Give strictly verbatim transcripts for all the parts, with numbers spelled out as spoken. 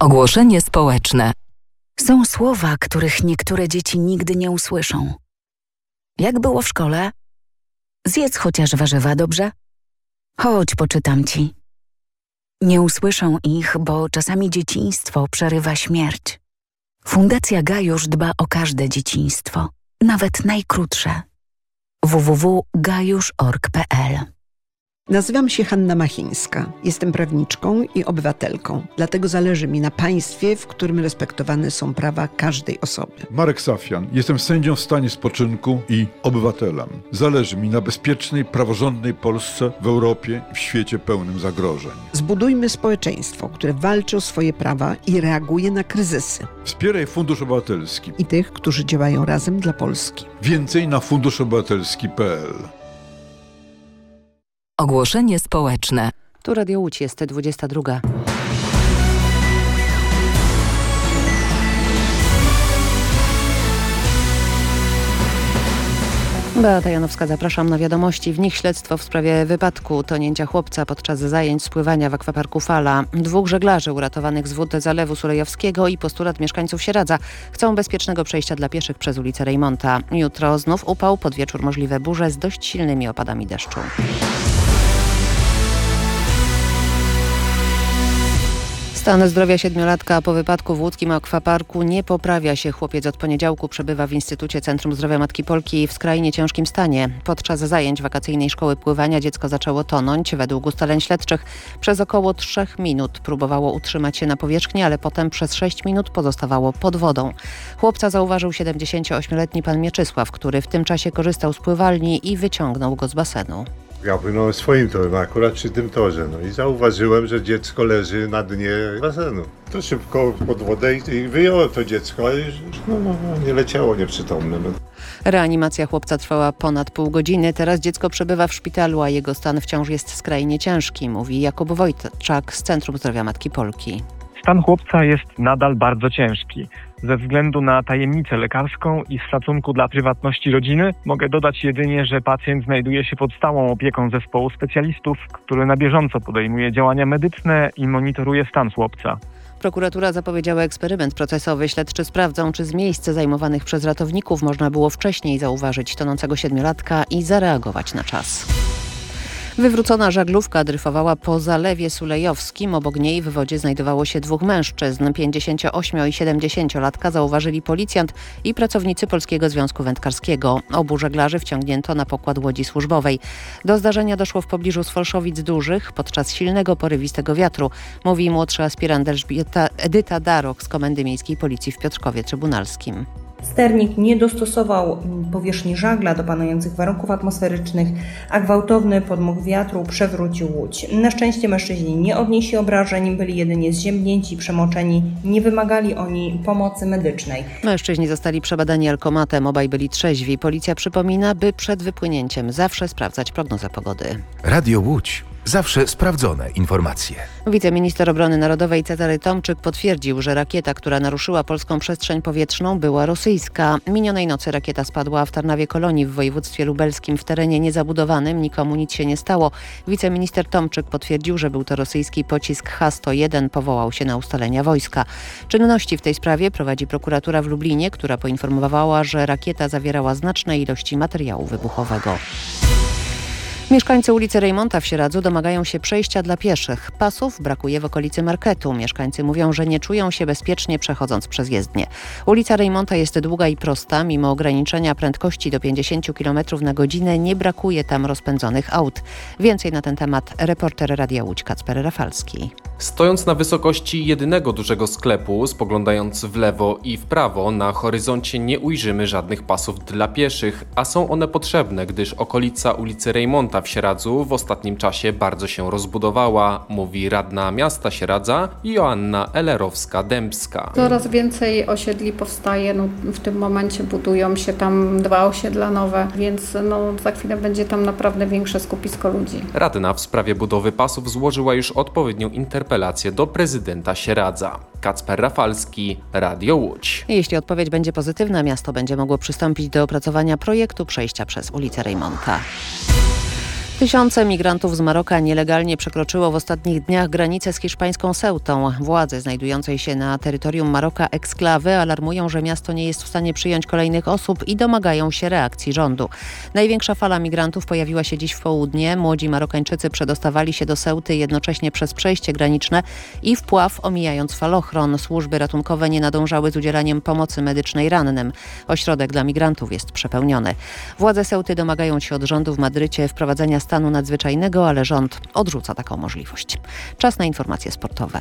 Ogłoszenie społeczne. Są słowa, których niektóre dzieci nigdy nie usłyszą. Jak było w szkole? Zjedz chociaż warzywa, dobrze? Chodź, poczytam ci. Nie usłyszą ich, bo czasami dzieciństwo przerywa śmierć. Fundacja Gajusz dba o każde dzieciństwo, nawet najkrótsze. w w w kropka gajusz kropka org kropka p l. Nazywam się Hanna Machińska. Jestem prawniczką i obywatelką. Dlatego zależy mi na państwie, w którym respektowane są prawa każdej osoby. Marek Safian. Jestem sędzią w stanie spoczynku i obywatelem. Zależy mi na bezpiecznej, praworządnej Polsce w Europie i w świecie pełnym zagrożeń. Zbudujmy społeczeństwo, które walczy o swoje prawa i reaguje na kryzysy. Wspieraj Fundusz Obywatelski I tych, którzy działają razem dla Polski. Więcej na fundusz obywatelski kropka p l. Ogłoszenie społeczne. Tu Radio Łódź, jest dwudziesta druga. Beata Janowska, zapraszam na wiadomości. W nich śledztwo w sprawie wypadku tonięcia chłopca podczas zajęć z pływania w akwaparku Fala. Dwóch żeglarzy uratowanych z wód Zalewu Sulejowskiego i postulat mieszkańców Sieradza chcą bezpiecznego przejścia dla pieszych przez ulicę Rejmonta. Jutro znów upał, pod wieczór możliwe burze z dość silnymi opadami deszczu. Stan zdrowia siedmiolatka po wypadku w łódzkim akwaparku nie poprawia się. Chłopiec od poniedziałku przebywa w Instytucie Centrum Zdrowia Matki Polki w skrajnie ciężkim stanie. Podczas zajęć wakacyjnej szkoły pływania dziecko zaczęło tonąć. Według ustaleń śledczych przez około trzech minut próbowało utrzymać się na powierzchni, ale potem przez sześć minut pozostawało pod wodą. Chłopca zauważył siedemdziesięcioośmioletni pan Mieczysław, który w tym czasie korzystał z pływalni i wyciągnął go z basenu. Ja płynąłem swoim torem, akurat przy tym torze, no i zauważyłem, że dziecko leży na dnie basenu. To szybko pod wodę i wyjąłem to dziecko, ale już no, no, no, nie leciało nieprzytomne. No. Reanimacja chłopca trwała ponad pół godziny. Teraz dziecko przebywa w szpitalu, a jego stan wciąż jest skrajnie ciężki, mówi Jakub Wojtczak z Centrum Zdrowia Matki Polki. Stan chłopca jest nadal bardzo ciężki. Ze względu na tajemnicę lekarską i z szacunku dla prywatności rodziny mogę dodać jedynie, że pacjent znajduje się pod stałą opieką zespołu specjalistów, który na bieżąco podejmuje działania medyczne i monitoruje stan chłopca. Prokuratura zapowiedziała eksperyment procesowy. Śledczy sprawdzą, czy z miejsc zajmowanych przez ratowników można było wcześniej zauważyć tonącego siedmiolatka i zareagować na czas. Wywrócona żaglówka dryfowała po Zalewie Sulejowskim. Obok niej w wodzie znajdowało się dwóch mężczyzn. pięćdziesięcioośmio- i siedemdziesięciolatka zauważyli policjant i pracownicy Polskiego Związku Wędkarskiego. Obu żeglarzy wciągnięto na pokład łodzi służbowej. Do zdarzenia doszło w pobliżu Sfolszowic Dużych podczas silnego, porywistego wiatru, mówi młodszy aspirant Elżbieta Edyta Darok z Komendy Miejskiej Policji w Piotrkowie Trybunalskim. Sternik nie dostosował powierzchni żagla do panujących warunków atmosferycznych, a gwałtowny podmuch wiatru przewrócił łódź. Na szczęście mężczyźni nie odnieśli obrażeń, byli jedynie zziębnięci, przemoczeni, nie wymagali oni pomocy medycznej. Mężczyźni zostali przebadani alkomatem, obaj byli trzeźwi. Policja przypomina, by przed wypłynięciem zawsze sprawdzać prognozę pogody. Radio Łódź. Zawsze sprawdzone informacje. Wiceminister Obrony Narodowej Cezary Tomczyk potwierdził, że rakieta, która naruszyła polską przestrzeń powietrzną, była rosyjska. Minionej nocy rakieta spadła w Tarnawie Kolonii w województwie lubelskim w terenie niezabudowanym. Nikomu nic się nie stało. Wiceminister Tomczyk potwierdził, że był to rosyjski pocisk H sto jeden. Powołał się na ustalenia wojska. Czynności w tej sprawie prowadzi prokuratura w Lublinie, która poinformowała, że rakieta zawierała znaczne ilości materiału wybuchowego. Mieszkańcy ulicy Rejmonta w Sieradzu domagają się przejścia dla pieszych. Pasów brakuje w okolicy marketu. Mieszkańcy mówią, że nie czują się bezpiecznie przechodząc przez jezdnię. Ulica Rejmonta jest długa i prosta. Mimo ograniczenia prędkości do pięćdziesiąt kilometrów na godzinę nie brakuje tam rozpędzonych aut. Więcej na ten temat reporter Radia Łódź Kacper Rafalski. Stojąc na wysokości jedynego dużego sklepu, spoglądając w lewo i w prawo, na horyzoncie nie ujrzymy żadnych pasów dla pieszych, a są one potrzebne, gdyż okolica ulicy Rejmonta w Sieradzu w ostatnim czasie bardzo się rozbudowała, mówi radna miasta Sieradza Joanna Elerowska-Dębska. Coraz więcej osiedli powstaje, no, w tym momencie budują się tam dwa osiedla nowe, więc no, za chwilę będzie tam naprawdę większe skupisko ludzi. Radna w sprawie budowy pasów złożyła już odpowiednią interpelację do prezydenta Sieradza. Kacper Rafalski, Radio Łódź. Jeśli odpowiedź będzie pozytywna, miasto będzie mogło przystąpić do opracowania projektu przejścia przez ulicę Rejmonta. Tysiące migrantów z Maroka nielegalnie przekroczyło w ostatnich dniach granicę z hiszpańską Ceutą. Władze znajdującej się na terytorium Maroka eksklawy alarmują, że miasto nie jest w stanie przyjąć kolejnych osób i domagają się reakcji rządu. Największa fala migrantów pojawiła się dziś w południe. Młodzi Marokańczycy przedostawali się do Ceuty jednocześnie przez przejście graniczne i wpław, omijając falochron. Służby ratunkowe nie nadążały z udzielaniem pomocy medycznej rannym. Ośrodek dla migrantów jest przepełniony. Władze Ceuty domagają się od rządu w Madrycie wprowadzenia stanu nadzwyczajnego, ale rząd odrzuca taką możliwość. Czas na informacje sportowe.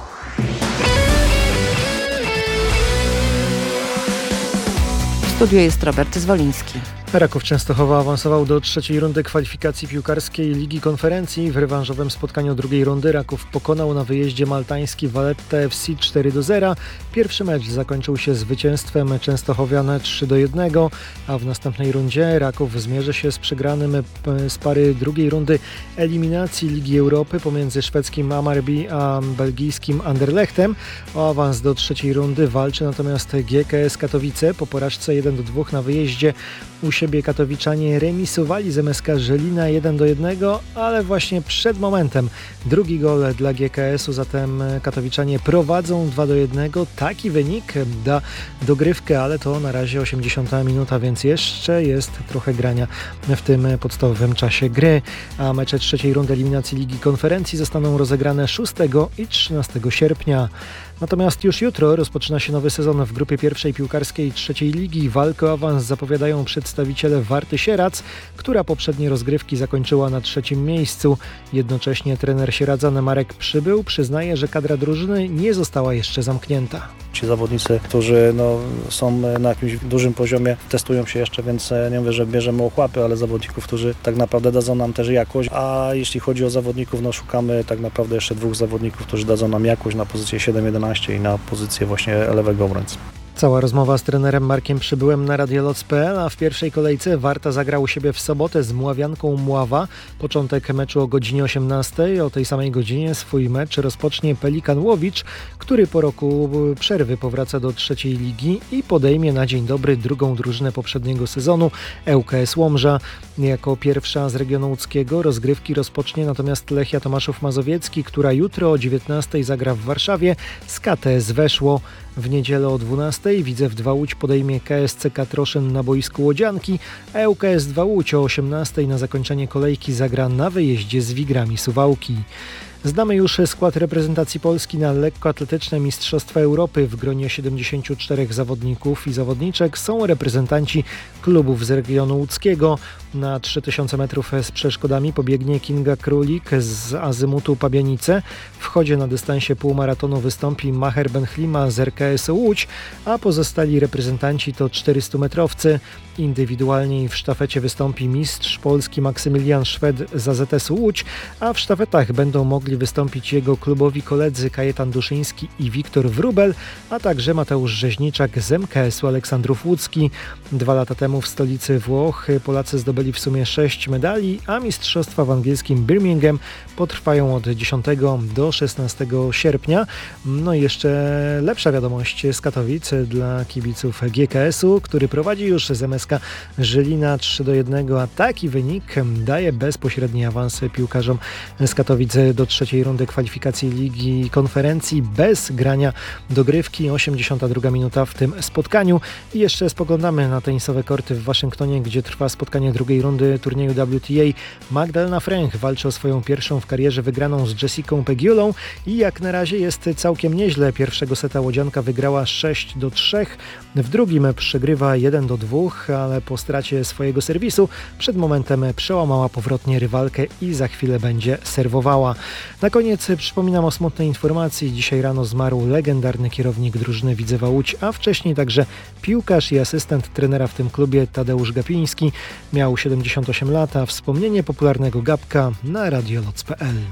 W studiu jest Robert Zwoliński. Raków Częstochowa awansował do trzeciej rundy kwalifikacji piłkarskiej Ligi Konferencji. W rewanżowym spotkaniu drugiej rundy Raków pokonał na wyjeździe maltański Valletta F C cztery do zera. Pierwszy mecz zakończył się zwycięstwem częstochowian trzy do jednego, a w następnej rundzie Raków zmierzy się z przegranym z pary drugiej rundy eliminacji Ligi Europy pomiędzy szwedzkim Hammarby a belgijskim Anderlechtem. O awans do trzeciej rundy walczy natomiast G K S Katowice. Po porażce jeden do dwóch na wyjeździe u siebie katowiczanie remisowali z M S K Żelina jeden do jednego, ale właśnie przed momentem drugi gol dla G K S u, zatem katowiczanie prowadzą dwa do jednego. Taki wynik da dogrywkę, ale to na razie osiemdziesiąta minuta, więc jeszcze jest trochę grania w tym podstawowym czasie gry, a mecze trzeciej rundy eliminacji Ligi Konferencji zostaną rozegrane szóstego i trzynastego sierpnia. Natomiast już jutro rozpoczyna się nowy sezon w grupie pierwszej piłkarskiej trzeciej ligi. Walkę o awans zapowiadają przedstawiciele Warty Sierac, która poprzednie rozgrywki zakończyła na trzecim miejscu. Jednocześnie trener Sieradzan Marek Przybył przyznaje, że kadra drużyny nie została jeszcze zamknięta. Ci zawodnicy, którzy no, są na jakimś dużym poziomie, testują się jeszcze, więc nie mówię, że bierzemy ochłapy, ale zawodników, którzy tak naprawdę dadzą nam też jakość. A jeśli chodzi o zawodników, no szukamy tak naprawdę jeszcze dwóch zawodników, którzy dadzą nam jakość na pozycję siedem jedenaście i na pozycję właśnie lewego obrońcy. Cała rozmowa z trenerem Markiem Przybyłem na radioloc kropka p l, a w pierwszej kolejce Warta zagra u siebie w sobotę z Mławianką Mława. Początek meczu o godzinie osiemnastej. O tej samej godzinie swój mecz rozpocznie Pelikan Łowicz, który po roku przerwy powraca do trzeciej ligi i podejmie na dzień dobry drugą drużynę poprzedniego sezonu, L K S Łomża. Jako pierwsza z regionu łódzkiego rozgrywki rozpocznie natomiast Lechia Tomaszów Mazowiecki, która jutro o dziewiętnastej zagra w Warszawie z K T S Weszło. W niedzielę o dwunastej Widzew dwa Łódź podejmie K S C Katroszyn na boisku Łodzianki, a L K S dwa Łódź o osiemnastej na zakończenie kolejki zagra na wyjeździe z Wigrami Suwałki. Znamy już skład reprezentacji Polski na lekkoatletyczne Mistrzostwa Europy. W gronie siedemdziesięciu czterech zawodników i zawodniczek są reprezentanci klubów z regionu łódzkiego. Na trzy tysiące metrów z przeszkodami pobiegnie Kinga Królik z Azymutu Pabianice. W chodzie na dystansie półmaratonu wystąpi Maher Benhlima z R K S Łódź, a pozostali reprezentanci to czterystumetrowcy. Indywidualnie i w sztafecie wystąpi mistrz Polski Maksymilian Szwed z A Z S Łódź, a w sztafetach będą mogli wystąpić jego klubowi koledzy Kajetan Duszyński i Wiktor Wróbel, a także Mateusz Rzeźniczak z M K S u Aleksandrów Łódzki. Dwa lata temu w stolicy Włoch Polacy zdobyli w sumie sześć medali, a mistrzostwa w angielskim Birmingham potrwają od dziesiątego do szesnastego sierpnia. No i jeszcze lepsza wiadomość z Katowic dla kibiców G K S u, który prowadzi już z M S K Żylina trzy do jednego, a taki wynik daje bezpośredni awans piłkarzom z Katowic do trzeciej rundy kwalifikacji Ligi Konferencji bez grania dogrywki. osiemdziesiąta druga minuta w tym spotkaniu. I jeszcze spoglądamy na tenisowe korty w Waszyngtonie, gdzie trwa spotkanie drugiej rundy turnieju W T A. Magdalena Fręch walczy o swoją pierwszą w karierze wygraną z Jessicą Pegulą i jak na razie jest całkiem nieźle. Pierwszego seta łodzianka wygrała sześć do trzech, w drugim przegrywa jeden do dwóch, ale po stracie swojego serwisu przed momentem przełamała powrotnie rywalkę i za chwilę będzie serwowała. Na koniec przypominam o smutnej informacji. Dzisiaj rano zmarł legendarny kierownik drużyny Widzewa Łódź, a wcześniej także piłkarz i asystent trenera w tym klubie Tadeusz Gapiński. Miał siedemdziesiąt osiem lat, a wspomnienie popularnego Gapka na radioloc kropka p l.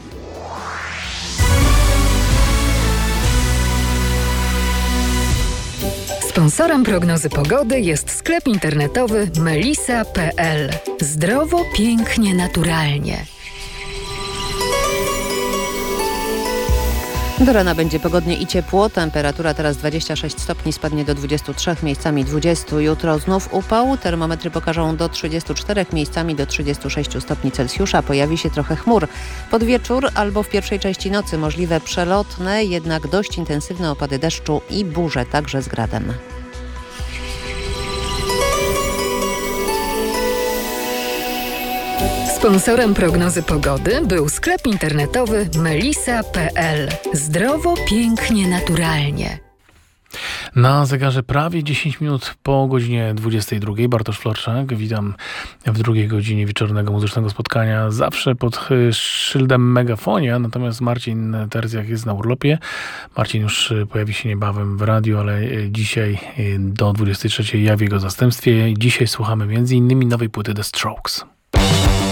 Sponsorem prognozy pogody jest sklep internetowy melisa kropka p l. Zdrowo, pięknie, naturalnie. Do rana będzie pogodnie i ciepło. Temperatura teraz dwadzieścia sześć stopni, spadnie do dwudziestu trzech, miejscami dwudziestu. Jutro znów upał. Termometry pokażą do trzydziestu czterech, miejscami do trzydziestu sześciu stopni Celsjusza. Pojawi się trochę chmur. Pod wieczór albo w pierwszej części nocy możliwe przelotne, jednak dość intensywne opady deszczu i burze, także z gradem. Sponsorem prognozy pogody był sklep internetowy melisa kropka pe el. Zdrowo, pięknie, naturalnie. Na zegarze prawie dziesięć minut po godzinie dwudziestej drugiej. Bartosz Florczak, witam w drugiej godzinie wieczornego muzycznego spotkania, zawsze pod szyldem Megafonia, natomiast Marcin Tercjak jest na urlopie. Marcin już pojawi się niebawem w radiu, ale dzisiaj do dwudziestej trzeciej ja w jego zastępstwie. Dzisiaj słuchamy między innymi nowej płyty The Strokes.